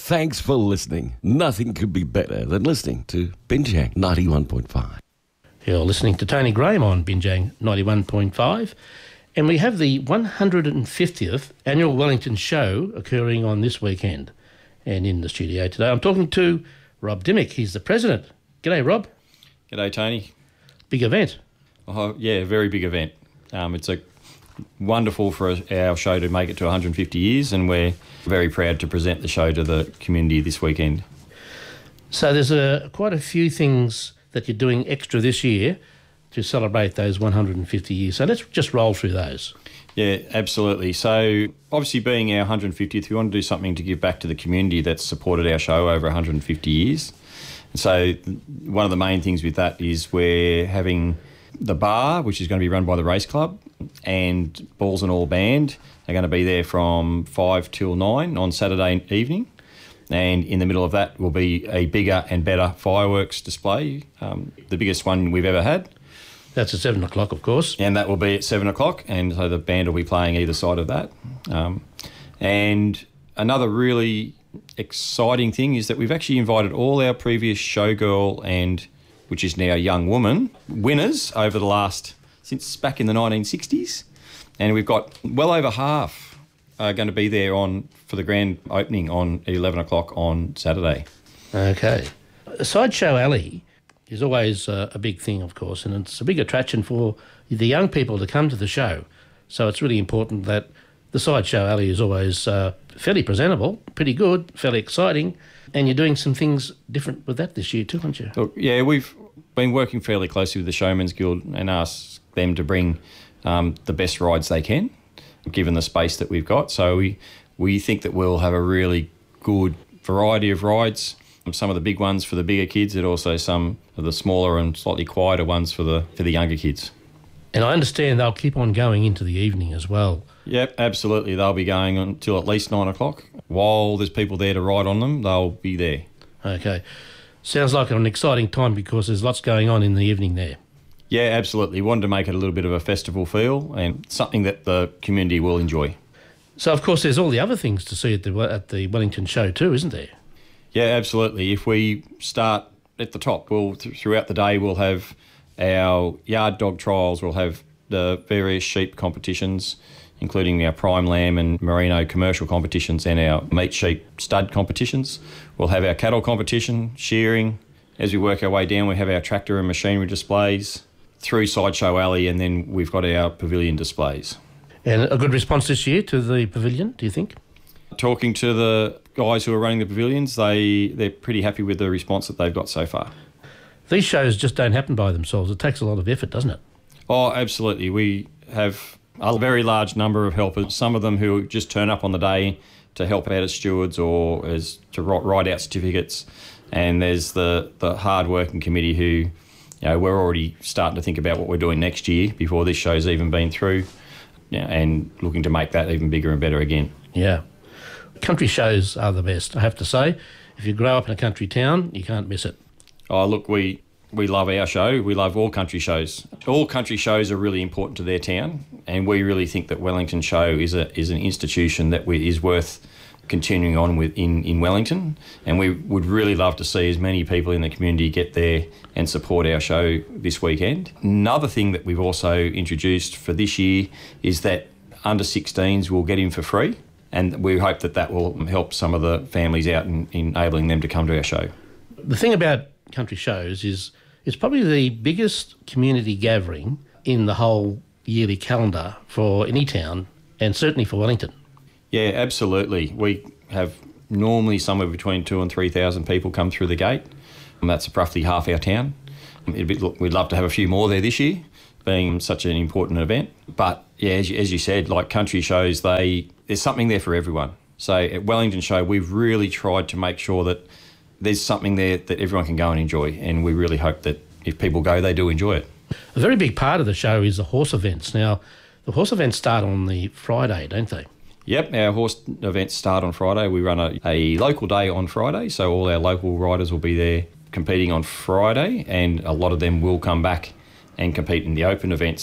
Thanks for listening. Nothing could be better than listening to Binjang 91.5. You're listening to Tony Graham on Binjang 91.5, and we have the 150th Annual Wellington Show occurring on this weekend. And in the studio today, I'm talking to Rob Dimmick. He's the president. G'day, Rob. G'day, Tony. Big event. Oh, yeah, very big event. It's wonderful for our show to make it to 150 years, and we're very proud to present the show to the community this weekend. So there's quite a few things that you're doing extra this year to celebrate those 150 years. So let's just roll through those. Yeah, absolutely. So obviously being our 150th, we want to do something to give back to the community that's supported our show over 150 years. And so one of the main things with that is we're having the bar, which is going to be run by the race club, and Balls and All Band are going to be there from 5 till 9 on Saturday evening. And in the middle of that will be a bigger and better fireworks display, the biggest one we've ever had. That's at 7 o'clock, of course. And that will be at 7 o'clock, and so the band will be playing either side of that. And another really exciting thing is that we've actually invited all our previous showgirl and, which is now young woman, winners over the since back in the 1960s. And we've got well over half going to be there for the grand opening on 11 o'clock on Saturday. Okay. Sideshow Alley is always a big thing, of course, and it's a big attraction for the young people to come to the show. So it's really important that the Sideshow Alley is always fairly presentable, pretty good, fairly exciting, and you're doing some things different with that this year too, aren't you? Look, yeah, we've been working fairly closely with the Showman's Guild and asked them to bring the best rides they can, given the space that we've got. So we think that we'll have a really good variety of rides. Some of the big ones for the bigger kids, and also some of the smaller and slightly quieter ones for the younger kids. And I understand they'll keep on going into the evening as well. Yep, absolutely. They'll be going until at least 9 o'clock. While there's people there to ride on them, they'll be there. Okay. Sounds like an exciting time because there's lots going on in the evening there. Yeah, absolutely. We wanted to make it a little bit of a festival feel and something that the community will enjoy. So, of course, there's all the other things to see at the Wellington Show too, isn't there? Yeah, absolutely. If we start at the top, throughout the day we'll have our yard dog trials, we'll have the various sheep competitions, including our prime lamb and merino commercial competitions, and our meat sheep stud competitions. We'll have our cattle competition, shearing. As we work our way down, we have our tractor and machinery displays through Sideshow Alley, and then we've got our pavilion displays. And a good response this year to the pavilion, do you think? Talking to the guys who are running the pavilions, they're pretty happy with the response that they've got so far. These shows just don't happen by themselves. It takes a lot of effort, doesn't it? Oh, absolutely. We have a very large number of helpers, some of them who just turn up on the day to help out as stewards or to write out certificates. And there's the hard-working committee who, we're already starting to think about what we're doing next year before this show's even been through, and looking to make that even bigger and better again. Yeah. Country shows are the best, I have to say. If you grow up in a country town, you can't miss it. Oh, look, we love our show. We love all country shows. All country shows are really important to their town, and we really think that Wellington Show is an institution that is worth continuing on with in Wellington, and we would really love to see as many people in the community get there and support our show this weekend. Another thing that we've also introduced for this year is that under 16s will get in for free, and we hope that will help some of the families out in enabling them to come to our show. The thing about country shows is it's probably the biggest community gathering in the whole yearly calendar for any town, and certainly for Wellington. Yeah, absolutely. We have normally somewhere between 2,000 and 3,000 people come through the gate, and that's roughly half our town. We'd love to have a few more there this year, being such an important event. But yeah, as you said, like country shows, there's something there for everyone. So at Wellington Show, we've really tried to make sure that there's something there that everyone can go and enjoy, and we really hope that if people go, they do enjoy it. A very big part of the show is the horse events. Now, the horse events start on the Friday, don't they? Yep, our horse events start on Friday. We run a local day on Friday, so all our local riders will be there competing on Friday, and a lot of them will come back and compete in the open events